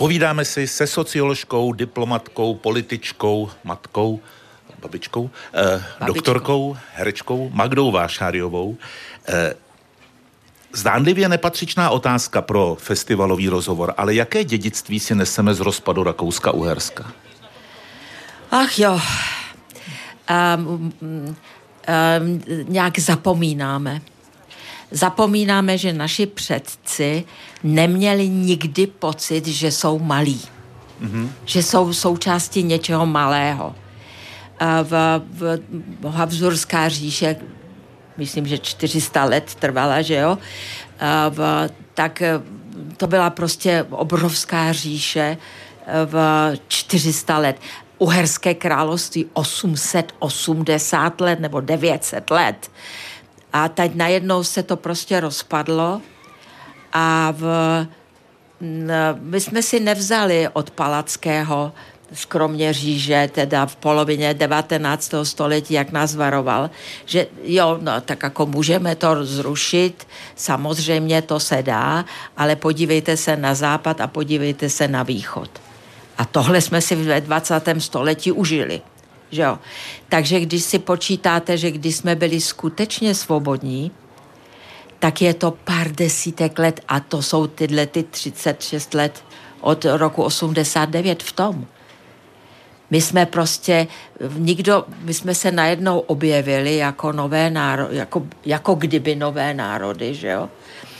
Povídáme si se socioložkou, diplomatkou, političkou, matkou, babičkou, doktorkou, herečkou Magdou Vášáriovou. Zdánlivě nepatřičná otázka pro festivalový rozhovor, ale jaké dědictví si neseme z rozpadu Rakouska-Uherska? Ach jo, nějak zapomínáme. Zapomínáme, že naši předci neměli nikdy pocit, že jsou malí. Že jsou součástí něčeho malého. V Habsburská říše, myslím, že 400 let trvala, že jo? Tak to byla prostě obrovská říše v 400 let. Uherské království 880 let nebo 900 let. A teď najednou se to prostě rozpadlo a my jsme si nevzali od Palackého z Kroměříže, teda v polovině 19. století, jak nás varoval, že jo, no tak jako můžeme to zrušit, samozřejmě to se dá, ale podívejte se na západ a podívejte se na východ. A tohle jsme si ve 20. století užili. Že jo? Takže když si počítáte, že když jsme byli skutečně svobodní, tak je to pár desítek let a to jsou tyhle 36 let od roku 89 v tom. My jsme prostě my jsme se najednou objevili jako nové národy, jako kdyby nové národy, že jo?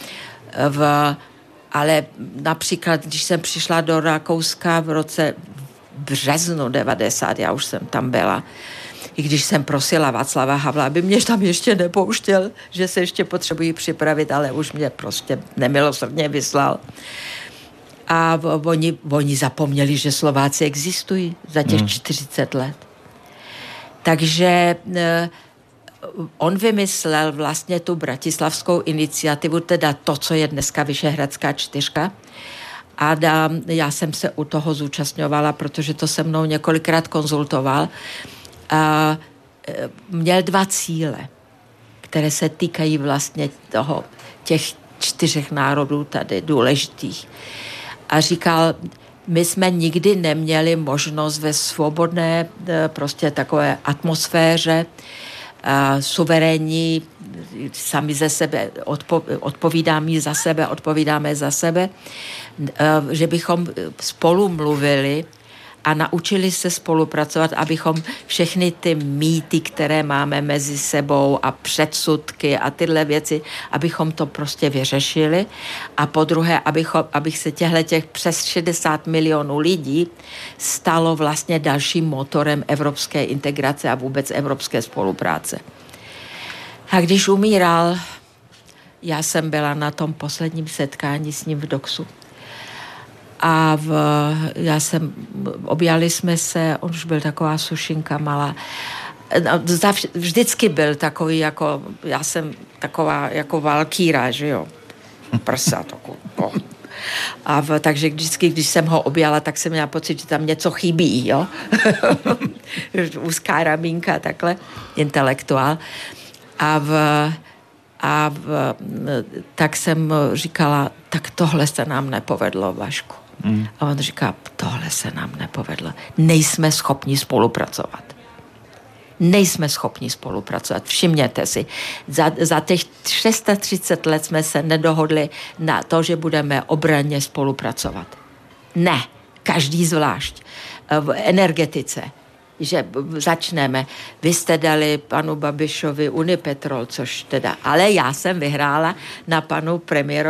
Ale například, když jsem přišla do Rakouska v březnu 90, já už jsem tam byla, i když jsem prosila Václava Havla, aby mě tam ještě nepouštěl, že se ještě potřebují připravit, ale už mě prostě nemilosrdně vyslal. A oni zapomněli, že Slováci existují za těch 40 let. Takže on vymyslel vlastně tu bratislavskou iniciativu, teda to, co je dneska Vyšehradská čtyřka. A já jsem se u toho zúčastňovala, protože to se mnou několikrát konzultoval. A měl 2 cíle, které se týkají vlastně těch 4 národů tady důležitých. A říkal, my jsme nikdy neměli možnost ve svobodné prostě takové atmosféře suverénní, sami ze sebe odpovídáme za sebe, že bychom spolu mluvili a naučili se spolupracovat, abychom všechny ty mýty, které máme mezi sebou a předsudky a tyhle věci, abychom to prostě vyřešili. A po druhé, abych se těch přes 60 milionů lidí stalo vlastně dalším motorem evropské integrace a vůbec evropské spolupráce. A když umíral, já jsem byla na tom posledním setkání s ním v Doxu. A objali jsme se, on už byl taková sušinka malá. Vždycky byl takový, jako, já jsem taková jako valkýra, že jo. Prsa takový. Takže vždycky, když jsem ho objala, tak jsem měla pocit, že tam něco chybí, jo. Úzká ramínka, takhle, intelektuál. Tak jsem říkala, tak tohle se nám nepovedlo, Vašku. A on říká, tohle se nám nepovedlo. Nejsme schopni spolupracovat. Všimněte si. Za těch 630 let jsme se nedohodli na to, že budeme obranně spolupracovat. Ne, každý zvlášť. V energetice, že začneme. Vy jste dali panu Babišovi Unipetrol, což teda, ale já jsem vyhrála na panu premiérovi